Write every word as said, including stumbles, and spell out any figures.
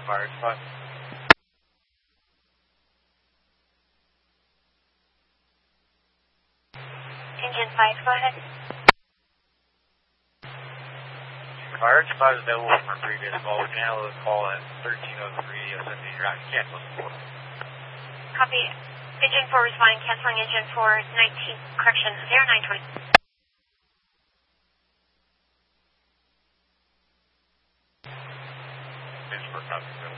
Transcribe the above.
Fire spot. Engine five, go ahead. Fire spot is available from our previous call. We can handle this call at thirteen oh three, seventeen Drive. Cancel four. Copy. Engine four responding, canceling engine four, nineteen, correction, zero nine twenty. Thanks for coming.